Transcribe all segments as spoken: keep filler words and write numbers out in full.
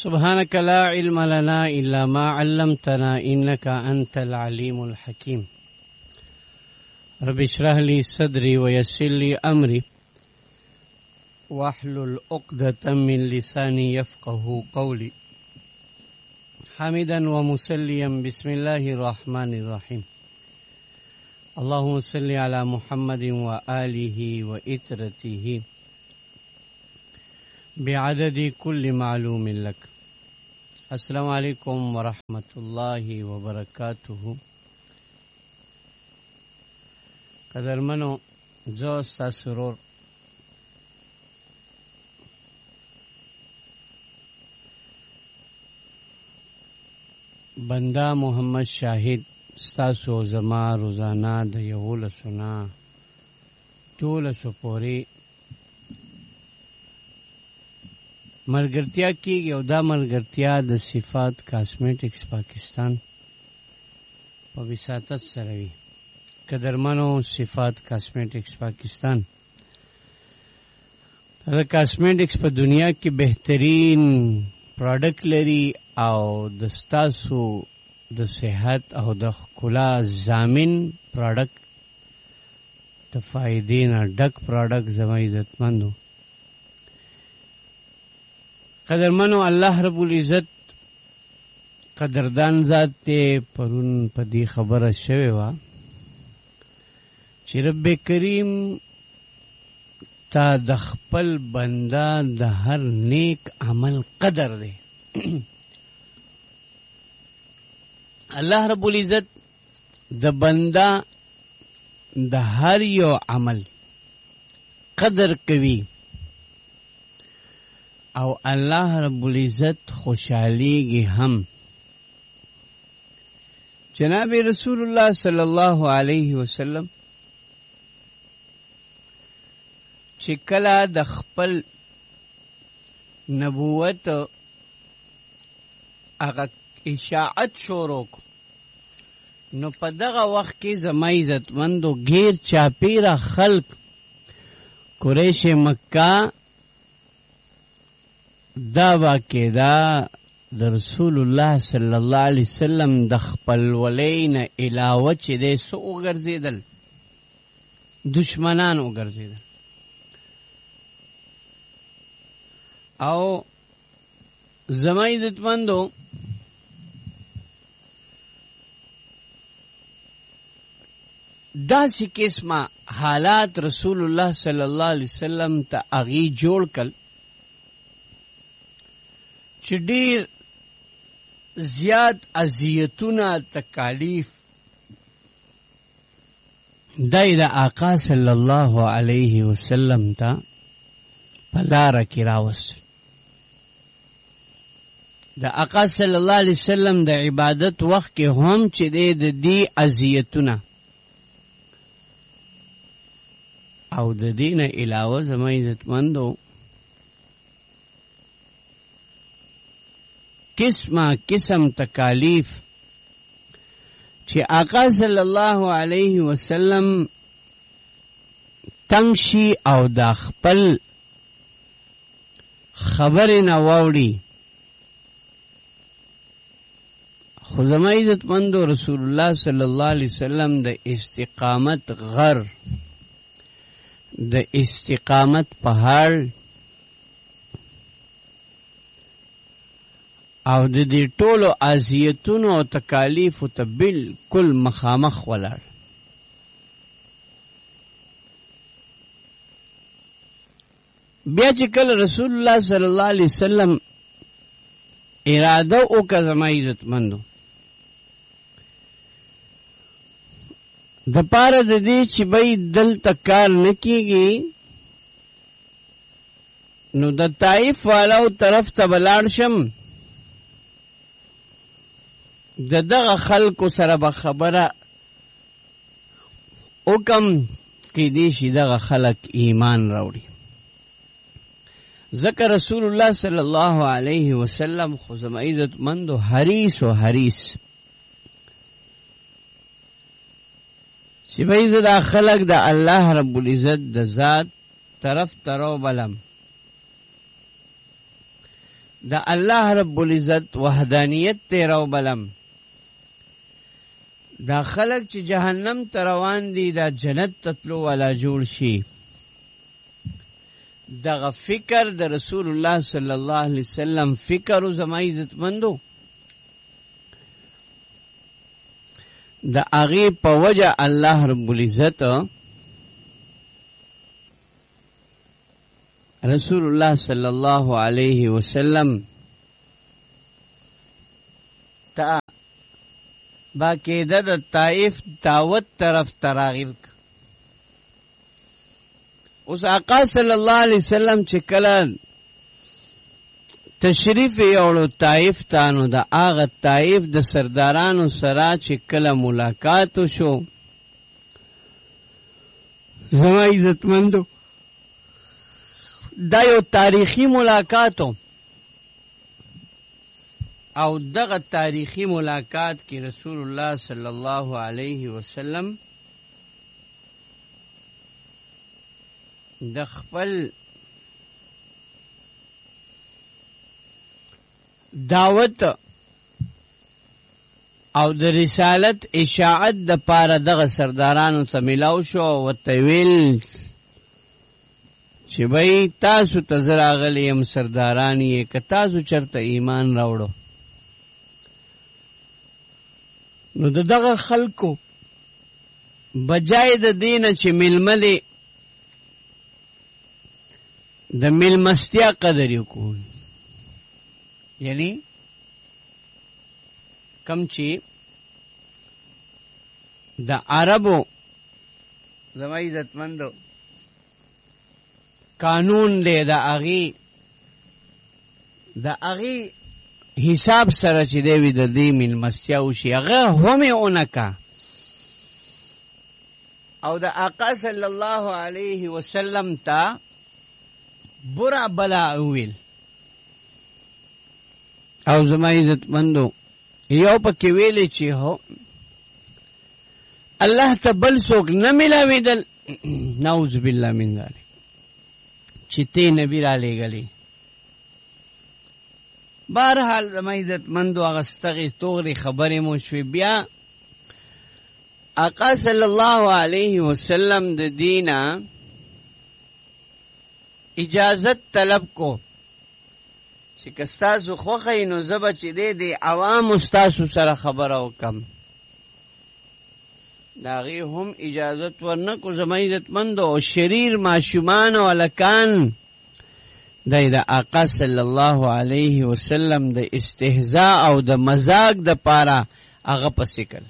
سبحانك لا علم لنا إلا ما علمتنا إنك أنت العليم الحكيم رب اشرح لي صدري ويسر لي أمري واحلل عقدة من لساني يفقه قولي حامدا ومسليا بسم الله الرحمن الرحيم اللهم صل على محمد وآله وإترته بعدد كل معلوم لك. السلام علیکم ورحمۃ اللہ وبرکاتہ. قدرمنو زو ساسرور بندہ محمد شاہد ستاسو زما روزانہ د یول سنا ټول سپوري ملګرتیا کیږي او دا ملګرتیا د صفات کاسمیټکس پاکستان په وساتت سره وي. قدرمنو صفات کاسمیټکس پاکستان دا کاسمیټکس په دنیا کې بهترین پروډکټ لري او د ستاسو د صحت او د ښکلا ضامن پروډکټ د فائدې نه ډک پروډکټ زما عزتمندو. قدرمنو الله رب العزت قدردان ذات ته پرون په دې خبره شوی و چې رب کریم تا د خپل بندا د هر نیک عمل قدر دی. الله رب العزت د بندا د هر یو عمل قدر کوي او الله رب العزت خوشحالیږي هم. جناب رسول الله صلی الله علیه وسلم چې کله د خپل نبوت هغه اشاعت شروع نو په دغه وخت کې زما عزتمندو غیر چاپیره خلق قریش مکه دا واقع دا د رسول الله صلی الله علیه وسلم د خپل ولین علاوه چې د سو وګرځیدل دشمنان وګرځیدل او زما عزتمندو داسې قسمه حالات رسول الله صلی الله علیه وسلم ته اغي جوړ کړ چې ډیر زیات اذیتونه تکالیف دای د آقا صلی الله علیه وسلم ته په لاره کې راوست. د آقا صلی الله علیه وسلم د عبادت وخت کې هم چې د دې اذیتونه او د دین علاوه زما عزتمندو قسمه قسم تکالیف چې آقا صلی الله علیه وسلم تنگ شي او دا خپل خبرې نه واوري. خو زما عزتمندو رسول الله صلی الله علیه وسلم د استقامت غر د استقامت پهاړ او د دې ټولو اذیتونو او تکالیفو ته بالکل مخامخ ولاړ. بیا چې کله رسول الله صلی الله علیه وسلم اراده وکړه زما عزتمندو د پاره د دې چې بای دلته کار نه کیږي نو د طائف والاو طرف ته بلاړ شم د دغه خلکو سره به خبره وکم کې دې شي دغه خلک ایمان راوړي. ذکر رسول الله صلی الله علیه وسلم خو زما عزتمندو حریص و حریص چې به زه دا خلق د الله رب العزت د ذات طرف ترو بلم دا الله رب العزت وحدانیت تیرا و بلم دا خلق چې جهنم تروان دی دا جنت تطلو والا جوړ شي دا فکر د رسول الله صلی الله علیه وسلم فکر او زما عزت مندو دا اغي په وجه الله رب العزت رسول الله صلی الله علیه وسلم تا باقاعده د طائف دعوت طرف تراغیب اوس آقا صلی الله علیه وسلم چې کله تشریف یوړو طائف تانو د هغه طائف د سردارانو سره چې کله ملاقات وشو زما عزتمندو دا یو تاریخی ملاقاتو او دغه تاریخی ملاقات کې رسول الله صلی الله علیه وسلم د خپل دعوت او د رسالت اشاعت د پاره دغه سردارانو ته ملاو شو او تویل چې بای تاسو ته زراغلی یم سردارانی که تاسو چرته ایمان راوړو نو د دغه خلکو بجای د دینه چې ململې د ملمستیا قدر یو کو یعنی کم چې د عربو زما عزتمندو قانون دی د اغي د اغي حساب سره چې دی وي د دې ملمستیا وشي هغه هم اونکا او د آقا صلی الله علیه وسلم ته برا بلا ویل او زما عزت مندو یو پکې ویلې چې هو الله ته بل څوک نه ملاوېدل نعوذ بالله من ذلک چې ته نبی را لېږلی بهرحال زما عزت مندو هغه ستغې توغرې خبرې مو شوې بیا آقا صلی الله علیه وسلم د دینه اجازت طلب کو چې که ستاسو خوښه نو زه به چې دی د عوامو ستاسو سره خبره وکم د هغې هم اجازت ورنه کو زما عزتمندو او شریر ماشومان او هلکان دی د آقا صلی الله علیه وسلم د استهزاء او د مذاق دپاره هغه پسې کړل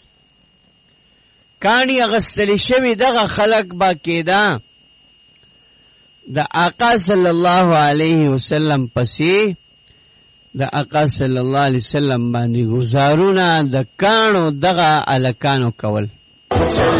کاڼي اغستلی شوي دغه خلک به کېده د آقا صلی الله علیه وسلم پسې د آقا صلی الله علیه وسلم باندې گزارونه د کاڼو دغه هلکانو کول